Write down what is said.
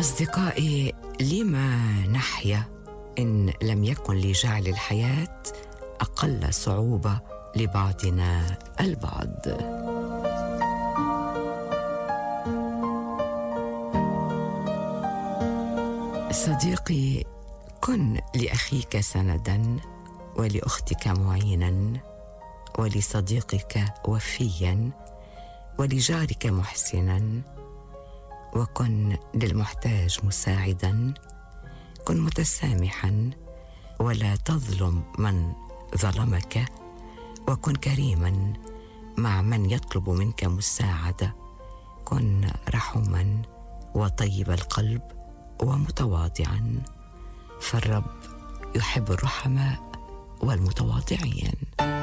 أصدقائي، لما نحيا إن لم يكن لجعل الحياة أقل صعوبة لبعضنا البعض؟ صديقي، كن لأخيك سندا، ولأختك معينا، ولصديقك وفيا، ولجارك محسنا، وكن للمحتاج مساعدا. كن متسامحا ولا تظلم من ظلمك، وكن كريما مع من يطلب منك مساعدة. كن رحوما وطيب القلب ومتواضعا، فالرب يحب الرحماء والمتواضعين.